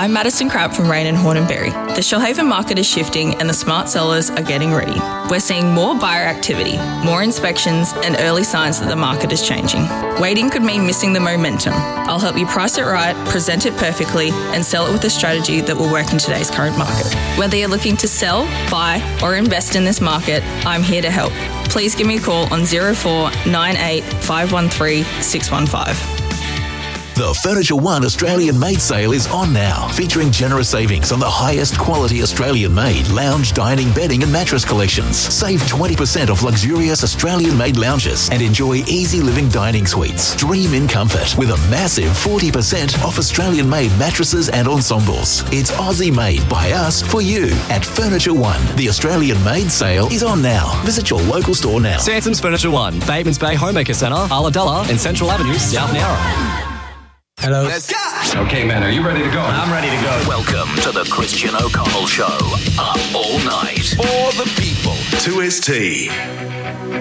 I'm Madison Crabb from Rain and Horn and Berry. The Shoalhaven market is shifting and the smart sellers are getting ready. We're seeing more buyer activity, more inspections, and early signs that the market is changing. Waiting could mean missing the momentum. I'll help you price it right, present it perfectly, and sell it with a strategy that will work in today's current market. Whether you're looking to sell, buy, or invest in this market, I'm here to help. Please give me a call on 0498 513 615. The Furniture One Australian-made sale is on now, featuring generous savings on the highest quality Australian-made lounge, dining, bedding and mattress collections. Save 20% off luxurious Australian-made lounges and enjoy easy living dining suites. Dream in comfort with a massive 40% off Australian-made mattresses and ensembles. It's Aussie-made by us for you at Furniture One. The Australian-made sale is on now. Visit your local store now. Sansom's Furniture One, Batemans Bay Homemaker Centre, Ulladulla and Central Avenue, South Nowra. Hello. Let's go. Okay, man, are you ready to go? I'm ready to go. Welcome to the Christian O'Connell Show. Up all night. For the people. 2ST.